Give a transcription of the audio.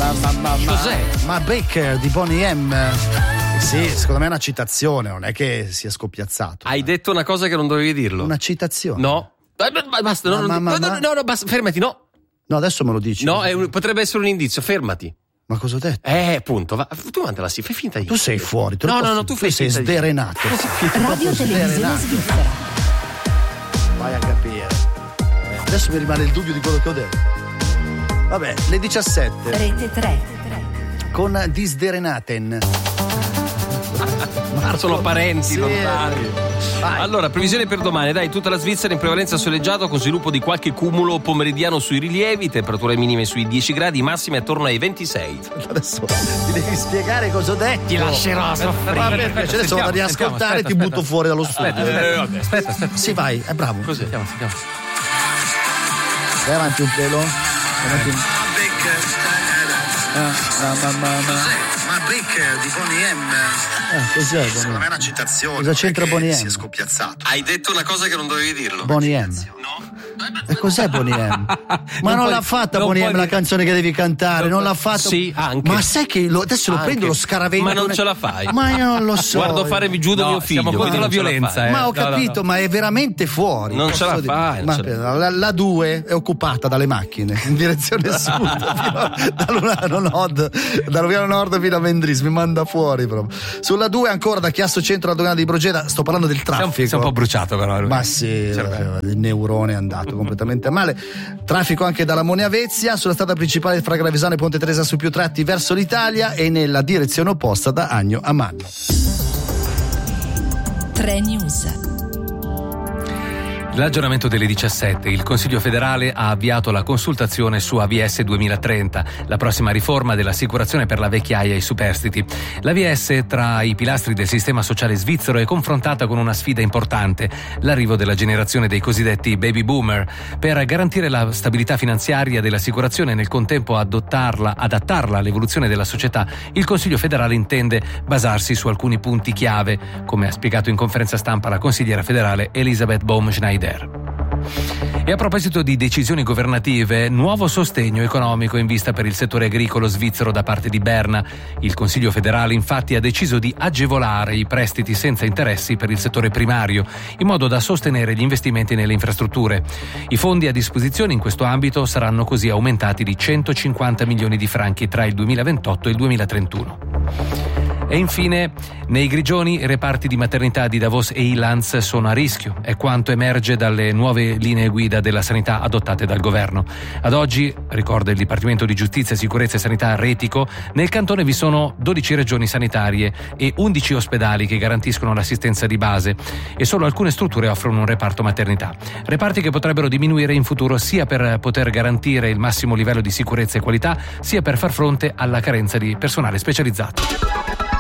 Cos'è? Ma Baker di Boney M. Sì, secondo me è una citazione, non è che sia scoppiazzato. Hai detto una cosa che non dovevi dirlo. Una citazione. No. Basta, no, basta, fermati, no. No, adesso me lo dici. No, potrebbe essere un indizio, fermati. Ma cosa ho detto? Appunto, tu mandala sì, fai finta di. Tu sei fuori. No, tu fai sei finta sderenato. Radio Televisione Svizzera. Vai a capire. Adesso mi rimane il dubbio di quello che ho detto. Vabbè, le 17. Rete 3. Con Disderenaten. Sono parenti Sì. lontani. Vai. Allora, previsione per domani, dai, tutta la Svizzera in prevalenza soleggiato con sviluppo di qualche cumulo pomeridiano sui rilievi, temperature minime sui 10 gradi, massime attorno ai 26. Adesso mi devi spiegare cosa ho detto. Ti lascerò soffrire. Vabbè, adesso vado a riascoltare e ti butto fuori dallo studio. Aspetta. Sì, vai, è bravo. Così. Vai avanti un pelo. Ma Baker di Boney M. Cos'è Boney Secondo M? me è una citazione. Cosa c'entra Boney M? Si è scoppiazzato. Hai detto una cosa che non dovevi dirlo. Boney M. E cos'è Boney M? Ma non l'ha fatta Boney M la canzone che devi cantare, non l'ha fatta. Sì, anche. Ma sai che adesso lo prendo, lo scaravento. Ma non ce la fai. Ma io non lo so. Guardo fare giudo mio figlio. Siamo contro la violenza, Ma ho capito, ma è veramente fuori. Non ce la Posso dire? fai, Ma non ce la la 2 è occupata dalle macchine in direzione sud, da Lugano Nord fino a Mendris, mi manda fuori proprio. Sulla 2 ancora da Chiasso Centro alla dogana di Brogeda, sto parlando del traffico. Sei un po' bruciato però. Ma sì, il neurone è andato completamente a male. Traffico anche dalla Monea Vezia sulla strada principale fra Gravesano e Ponte Teresa su più tratti verso l'Italia e nella direzione opposta da Agno a Manno. 3 News. L'aggiornamento delle 17. Il Consiglio federale ha avviato la consultazione su AVS 2030, la prossima riforma dell'assicurazione per la vecchiaia e i superstiti. L'AVS, tra i pilastri del sistema sociale svizzero, è confrontata con una sfida importante, l'arrivo della generazione dei cosiddetti baby boomer. Per garantire la stabilità finanziaria dell'assicurazione e nel contempo adattarla all'evoluzione della società, il Consiglio federale intende basarsi su alcuni punti chiave, come ha spiegato in conferenza stampa la consigliera federale Elisabeth Baum-Schneider. E a proposito di decisioni governative, nuovo sostegno economico in vista per il settore agricolo svizzero da parte di Berna. Il Consiglio federale infatti ha deciso di agevolare i prestiti senza interessi per il settore primario, in modo da sostenere gli investimenti nelle infrastrutture. I fondi a disposizione in questo ambito saranno così aumentati di 150 milioni di franchi tra il 2028 e il 2031. E infine, nei Grigioni i reparti di maternità di Davos e Ilanz sono a rischio, è quanto emerge dalle nuove linee guida della sanità adottate dal governo. Ad oggi, ricorda il Dipartimento di Giustizia, Sicurezza e Sanità Retico, nel cantone vi sono 12 regioni sanitarie e 11 ospedali che garantiscono l'assistenza di base e solo alcune strutture offrono un reparto maternità. Reparti che potrebbero diminuire in futuro sia per poter garantire il massimo livello di sicurezza e qualità, sia per far fronte alla carenza di personale specializzato.